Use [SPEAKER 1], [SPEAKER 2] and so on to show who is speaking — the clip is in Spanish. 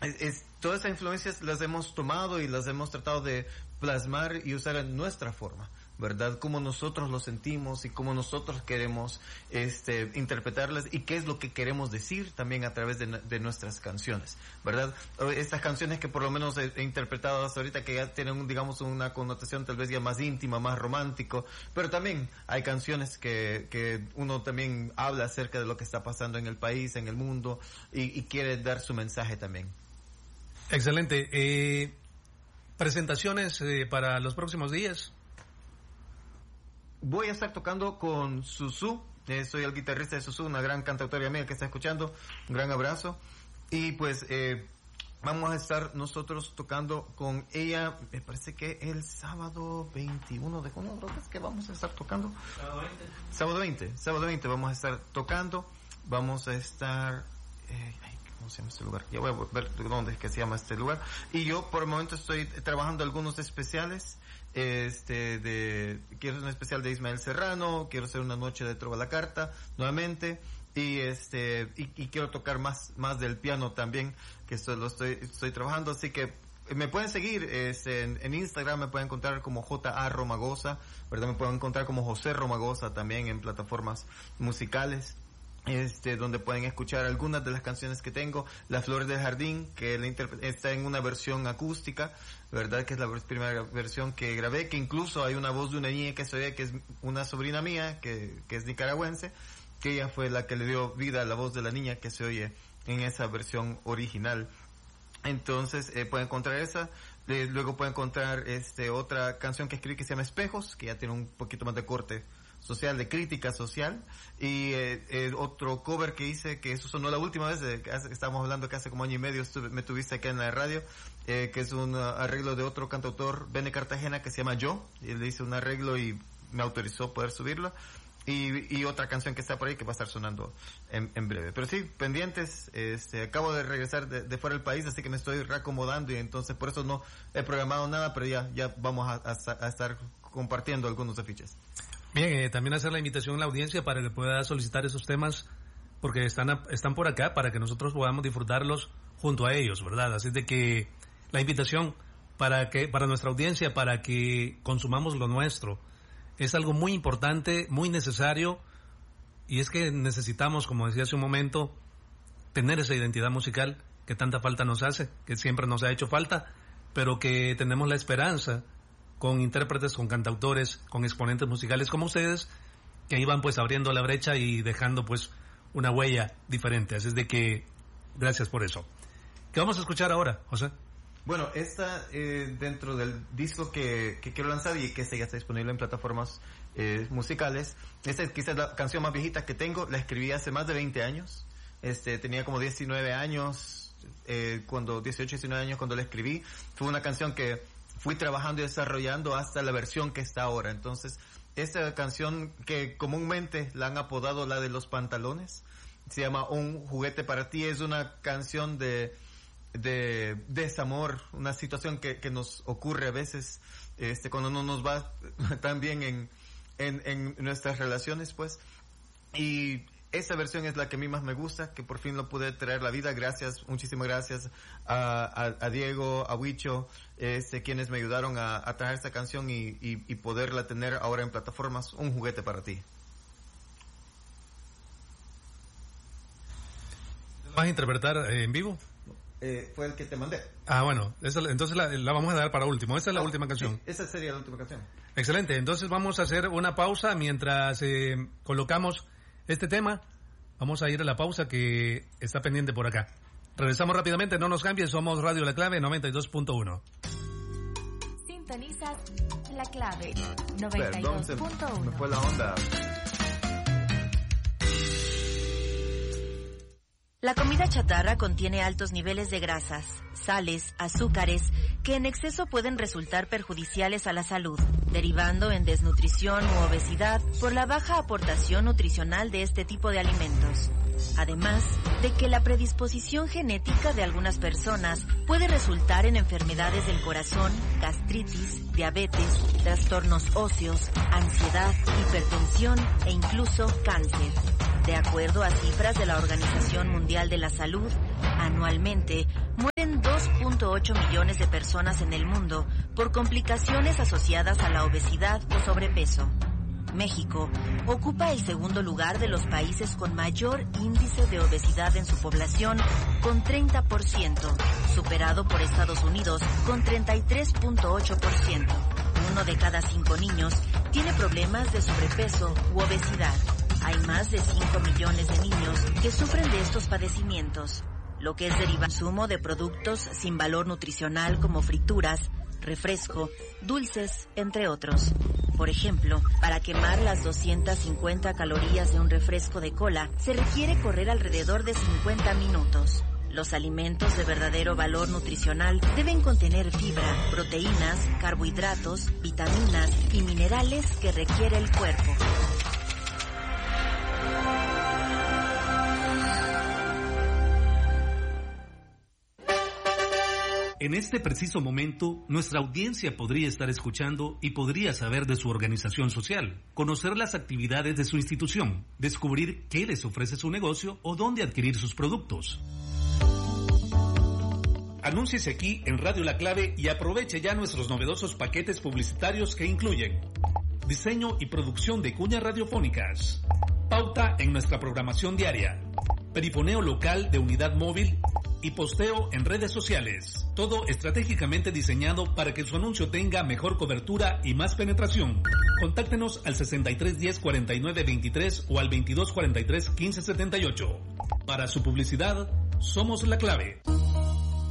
[SPEAKER 1] todas esas influencias las hemos tomado y las hemos tratado de plasmar y usar en nuestra forma, ¿verdad? Cómo nosotros lo sentimos y cómo nosotros queremos interpretarlas y qué es lo que queremos decir también a través de nuestras canciones, ¿verdad? Estas canciones que por lo menos he interpretado hasta ahorita, que ya tienen, digamos, una connotación tal vez ya más íntima, más romántico, pero también hay canciones que uno también habla acerca de lo que está pasando en el país, en el mundo, y quiere dar su mensaje también.
[SPEAKER 2] Excelente. Presentaciones para los próximos días.
[SPEAKER 1] Voy a estar tocando con Susu. Soy el guitarrista de Susu, una gran cantautora mía que está escuchando. Un gran abrazo. Y pues vamos a estar nosotros tocando con ella, me parece que el sábado 21 de junio, creo que es que vamos a estar tocando. Sábado 20 vamos a estar tocando. Vamos a estar... ¿cómo se llama este lugar? Ya voy a ver dónde es que se llama este lugar. Y yo por el momento estoy trabajando algunos especiales. Quiero hacer un especial de Ismael Serrano, quiero hacer una noche de Trova la Carta nuevamente, y quiero tocar más del piano también, que esto lo estoy trabajando, así que me pueden seguir en Instagram, me pueden encontrar como J.A. Romagosa, ¿verdad? Me pueden encontrar como José Romagosa también en plataformas musicales. Donde pueden escuchar algunas de las canciones que tengo. Las Flores del Jardín, que está en una versión acústica, verdad, que es la primera versión que grabé, que incluso hay una voz de una niña que se oye, que es una sobrina mía, que es nicaragüense, que ella fue la que le dio vida a la voz de la niña que se oye en esa versión original. Entonces pueden encontrar esa. Luego pueden encontrar otra canción que escribí que se llama Espejos, que ya tiene un poquito más de corte social, de crítica social, y otro cover que hice, que eso sonó la última vez, estábamos hablando que hace como año y medio me tuviste acá en la radio, que es un arreglo de otro cantautor, Bene Cartagena, que se llama Yo, y le hice un arreglo y me autorizó poder subirlo, y otra canción que está por ahí que va a estar sonando en breve. Pero sí, pendientes, acabo de regresar de fuera del país, así que me estoy reacomodando, y entonces por eso no he programado nada, pero ya vamos a estar compartiendo algunos afiches.
[SPEAKER 2] Bien, también hacer la invitación a la audiencia para que pueda solicitar esos temas, porque están por acá para que nosotros podamos disfrutarlos junto a ellos, ¿verdad? Así de que la invitación para nuestra audiencia, para que consumamos lo nuestro, es algo muy importante, muy necesario, y es que necesitamos, como decía hace un momento, tener esa identidad musical que tanta falta nos hace, que siempre nos ha hecho falta, pero que tenemos la esperanza con intérpretes, con cantautores, con exponentes musicales como ustedes, que iban pues abriendo la brecha y dejando pues una huella diferente. Así es de que gracias por eso. ¿Qué vamos a escuchar ahora, José?
[SPEAKER 1] Bueno, esta dentro del disco que quiero lanzar y que ya está disponible en plataformas musicales. Esta es quizás la canción más viejita que tengo, la escribí hace más de 20 años. Tenía como 19 años, 18, 19 años cuando la escribí. Fue una canción que fui trabajando y desarrollando hasta la versión que está ahora. Entonces, esta canción que comúnmente la han apodado la de los pantalones, se llama Un juguete para ti, es una canción de desamor, una situación que nos ocurre a veces, cuando no nos va tan bien en nuestras relaciones, pues, y esa versión es la que a mí más me gusta, que por fin lo pude traer a la vida. Muchísimas gracias a Diego, a Huicho, quienes me ayudaron a traer esta canción y poderla tener ahora en plataformas. Un juguete para ti.
[SPEAKER 2] ¿Vas a interpretar en vivo?
[SPEAKER 1] Fue el que te mandé.
[SPEAKER 2] Ah, bueno, entonces la vamos a dar para último. Esta es la última canción.
[SPEAKER 1] Sí, esa sería la última canción.
[SPEAKER 2] Excelente, entonces vamos a hacer una pausa mientras colocamos este tema. Vamos a ir a la pausa que está pendiente por acá. Regresamos rápidamente, no nos cambies, somos Radio La Clave 92.1.
[SPEAKER 3] Sintonizas La Clave 92.1.
[SPEAKER 1] Perdón, me fue la onda.
[SPEAKER 3] La comida chatarra contiene altos niveles de grasas, sales, azúcares, que en exceso pueden resultar perjudiciales a la salud, derivando en desnutrición u obesidad por la baja aportación nutricional de este tipo de alimentos. Además de que la predisposición genética de algunas personas puede resultar en enfermedades del corazón, gastritis, diabetes, trastornos óseos, ansiedad, hipertensión e incluso cáncer. De acuerdo a cifras de la Organización Mundial de la Salud, anualmente mueren 3.8 millones de personas en el mundo por complicaciones asociadas a la obesidad o sobrepeso. México ocupa el segundo lugar de los países con mayor índice de obesidad en su población, con 30%, superado por Estados Unidos con 33.8%. 1 de cada 5 niños tiene problemas de sobrepeso u obesidad. Hay más de 5 millones de niños que sufren de estos padecimientos, lo que es derivado del consumo de productos sin valor nutricional como frituras, refresco, dulces, entre otros. Por ejemplo, para quemar las 250 calorías de un refresco de cola, se requiere correr alrededor de 50 minutos. Los alimentos de verdadero valor nutricional deben contener fibra, proteínas, carbohidratos, vitaminas y minerales que requiere el cuerpo.
[SPEAKER 2] En este preciso momento, nuestra audiencia podría estar escuchando y podría saber de su organización social, conocer las actividades de su institución, descubrir qué les ofrece su negocio o dónde adquirir sus productos. Anúnciese aquí en Radio La Clave y aproveche ya nuestros novedosos paquetes publicitarios que incluyen diseño y producción de cuñas radiofónicas, pauta en nuestra programación diaria, perifoneo local de unidad móvil y posteo en redes sociales. Todo estratégicamente diseñado para que su anuncio tenga mejor cobertura y más penetración. Contáctenos al 6310-4923 o al 2243-1578. Para su publicidad, somos La Clave.